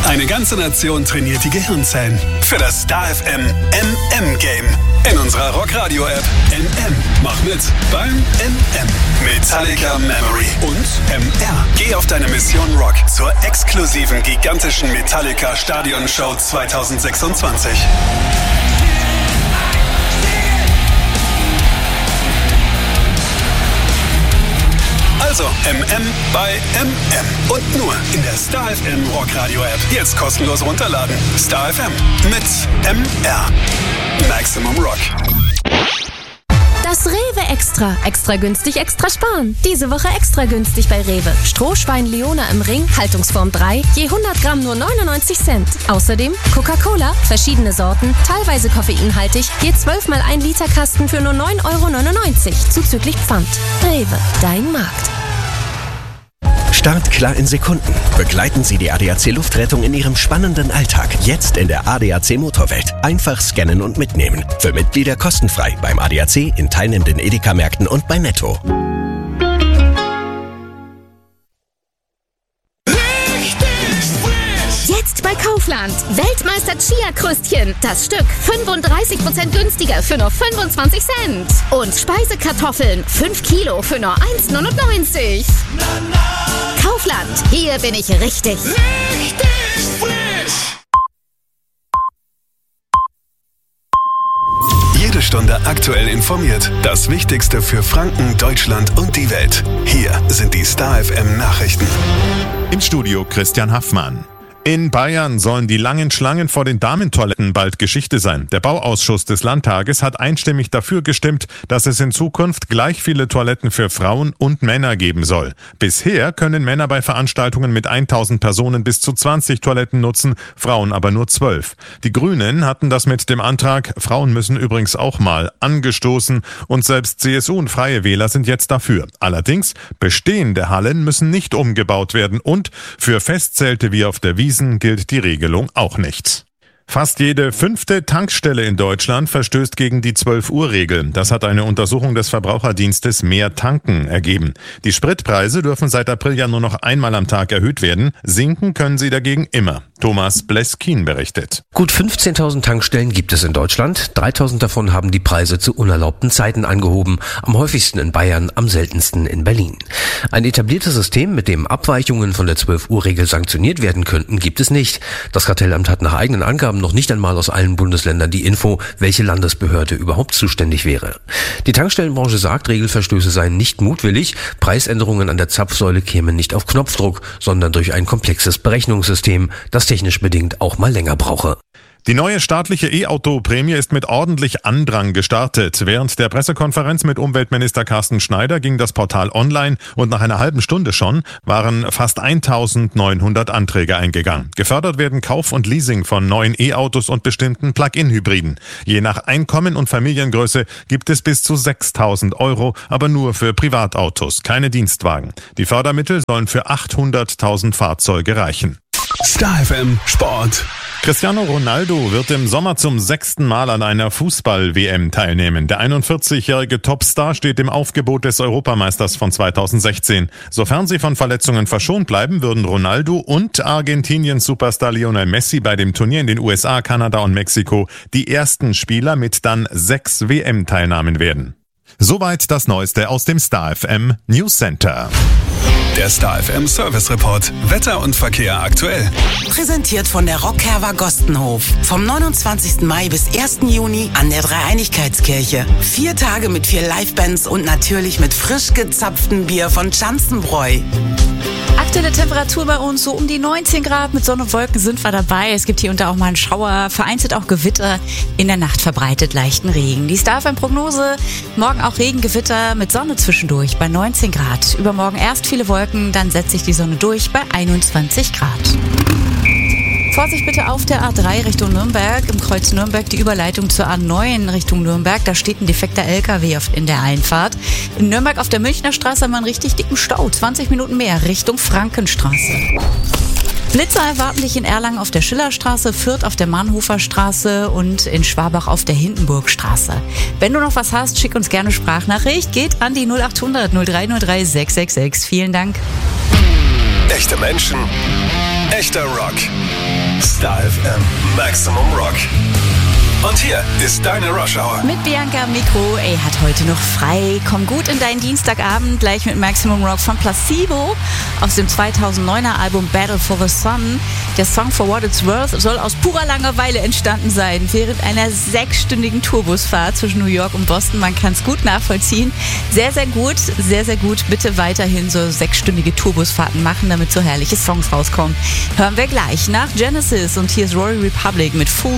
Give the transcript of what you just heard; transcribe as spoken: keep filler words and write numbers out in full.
Eine ganze Nation trainiert die Gehirnzellen für das Star F M M M-Game. In unserer Rockradio-App M M. Mach mit beim M M. Metallica Memory und M R. Geh auf deine Mission Rock zur exklusiven gigantischen Metallica Stadionshow zwanzig sechsundzwanzig. Also M M bei M M. Und nur in der Star F M Rockradio App. Jetzt kostenlos runterladen. Star F M mit M R. Maximum Rock. Das Rewe Extra. Extra günstig, extra sparen. Diese Woche extra günstig bei Rewe. Strohschwein Leona im Ring, Haltungsform drei, je hundert Gramm nur neunundneunzig Cent. Außerdem Coca-Cola, verschiedene Sorten, teilweise koffeinhaltig, je zwölf mal ein Liter Kasten für nur neun Euro neunundneunzig, zuzüglich Pfand. Rewe, dein Markt. Start klar in Sekunden. Begleiten Sie die A D A C Luftrettung in Ihrem spannenden Alltag. Jetzt in der A D A C Motorwelt. Einfach scannen und mitnehmen. Für Mitglieder kostenfrei beim A D A C, in teilnehmenden Edeka-Märkten und bei Netto. Jetzt bei Kaufland. Weltmeister Chia-Kröstchen. Das Stück fünfunddreißig Prozent günstiger für nur fünfundzwanzig Cent. Und Speisekartoffeln fünf Kilo für nur eins neunundneunzig. Kaufland. Hier bin ich richtig. Richtig frisch. Jede Stunde aktuell informiert. Das Wichtigste für Franken, Deutschland und die Welt. Hier sind die Star F M Nachrichten. Im Studio Christian Haffmann. In Bayern sollen die langen Schlangen vor den Damentoiletten bald Geschichte sein. Der Bauausschuss des Landtages hat einstimmig dafür gestimmt, dass es in Zukunft gleich viele Toiletten für Frauen und Männer geben soll. Bisher können Männer bei Veranstaltungen mit tausend Personen bis zu zwanzig Toiletten nutzen, Frauen aber nur zwölf. Die Grünen hatten das mit dem Antrag, Frauen müssen übrigens auch mal, angestoßen und selbst C S U und Freie Wähler sind jetzt dafür. Allerdings, bestehende Hallen müssen nicht umgebaut werden und für Festzelte wie auf der Wiesn gilt die Regelung auch nicht. Fast jede fünfte Tankstelle in Deutschland verstößt gegen die zwölf-Uhr-Regel. Das hat eine Untersuchung des Verbraucherdienstes Mehr Tanken ergeben. Die Spritpreise dürfen seit April ja nur noch einmal am Tag erhöht werden. Sinken können sie dagegen immer. Thomas Bleskin berichtet. Gut fünfzehntausend Tankstellen gibt es in Deutschland. dreitausend davon haben die Preise zu unerlaubten Zeiten angehoben. Am häufigsten in Bayern, am seltensten in Berlin. Ein etabliertes System, mit dem Abweichungen von der zwölf-Uhr-Regel sanktioniert werden könnten, gibt es nicht. Das Kartellamt hat nach eigenen Angaben noch nicht einmal aus allen Bundesländern die Info, welche Landesbehörde überhaupt zuständig wäre. Die Tankstellenbranche sagt, Regelverstöße seien nicht mutwillig, Preisänderungen an der Zapfsäule kämen nicht auf Knopfdruck, sondern durch ein komplexes Berechnungssystem, das technisch bedingt auch mal länger brauche. Die neue staatliche E-Auto-Prämie ist mit ordentlich Andrang gestartet. Während der Pressekonferenz mit Umweltminister Carsten Schneider ging das Portal online und nach einer halben Stunde schon waren fast eintausendneunhundert Anträge eingegangen. Gefördert werden Kauf und Leasing von neuen E-Autos und bestimmten Plug-in-Hybriden. Je nach Einkommen und Familiengröße gibt es bis zu sechstausend Euro, aber nur für Privatautos, keine Dienstwagen. Die Fördermittel sollen für achthunderttausend Fahrzeuge reichen. Star F M Sport. Cristiano Ronaldo wird im Sommer zum sechsten Mal an einer Fußball-W M teilnehmen. Der einundvierzigjährige Topstar steht im Aufgebot des Europameisters von zweitausendsechzehn. Sofern sie von Verletzungen verschont bleiben, würden Ronaldo und Argentiniens Superstar Lionel Messi bei dem Turnier in den U S A, Kanada und Mexiko die ersten Spieler mit dann sechs W M-Teilnahmen werden. Soweit das Neueste aus dem Star F M News Center. Der Star F M Service Report. Wetter und Verkehr aktuell. Präsentiert von der Rockherber Gostenhof. Vom neunundzwanzigsten Mai bis ersten Juni an der Dreieinigkeitskirche. Vier Tage mit vier Livebands und natürlich mit frisch gezapftem Bier von Schanzenbräu. Aktuelle Temperatur bei uns so um die neunzehn Grad. Mit Sonne und Wolken sind wir dabei. Es gibt hier und da auch mal einen Schauer, vereinzelt auch Gewitter. In der Nacht verbreitet leichten Regen. Die Star F M Prognose: morgen auch Regen, Gewitter mit Sonne zwischendurch bei neunzehn Grad. Übermorgen erst viele Wolken, dann setzt sich die Sonne durch bei einundzwanzig Grad. Vorsicht bitte auf der A drei Richtung Nürnberg. Im Kreuz Nürnberg die Überleitung zur A neun Richtung Nürnberg. Da steht ein defekter L K W in der Einfahrt. In Nürnberg auf der Münchner Straße haben wir einen richtig dicken Stau. zwanzig Minuten mehr Richtung Frankenstraße. Blitzer erwarten dich in Erlangen auf der Schillerstraße, Fürth auf der Mannhofer Straße und in Schwabach auf der Hindenburgstraße. Wenn du noch was hast, schick uns gerne Sprachnachricht. Geht an die null acht hundert null drei null drei sechs sechs sechs. Vielen Dank. Echte Menschen. Echter Rock. Star F M Maximum Rock. Und hier ist deine Rush Hour. Mit Bianca am Mikro. Ey, hat heute noch frei. Komm gut in deinen Dienstagabend. Gleich mit Maximum Rock von Placebo aus dem zweitausenddeuner Album Battle for the Sun. Der Song For What It's Worth soll aus purer Langeweile entstanden sein. Während einer sechsstündigen Tourbusfahrt zwischen New York und Boston. Man kann es gut nachvollziehen. Sehr, sehr gut. Sehr, sehr gut. Bitte weiterhin so sechsstündige Tourbusfahrten machen, damit so herrliche Songs rauskommen. Hören wir gleich nach Genesis. Und hier ist Rory Republic mit Fool